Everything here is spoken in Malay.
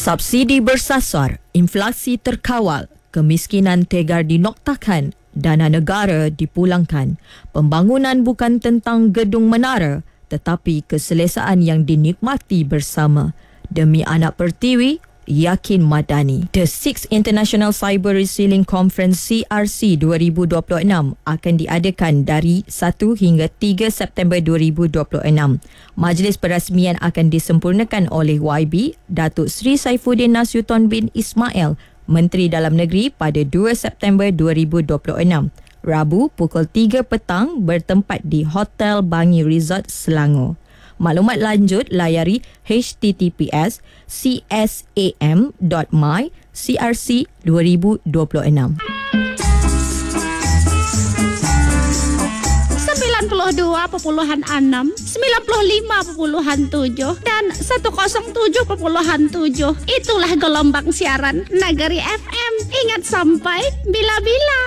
Subsidi bersasar, inflasi terkawal, kemiskinan tegar dinoktakan, dana negara dipulangkan. Pembangunan bukan tentang gedung menara, tetapi keselesaan yang dinikmati bersama. Demi anak pertiwi, yakin Madani. The 6th International Cyber Resilient Conference CRC 2026 akan diadakan dari 1 hingga 3 September 2026. Majlis perasmian akan disempurnakan oleh YB, Datuk Seri Saifuddin Nasution bin Ismail, Menteri Dalam Negeri pada 2 September 2026. Rabu pukul 3 petang bertempat di Hotel Bangi Resort Selangor. Maklumat lanjut layari https://cam.my/crc2026. 92.6, 95.7 dan 107.7. Itulah gelombang siaran Nagari FM. Ingat sampai bila-bila.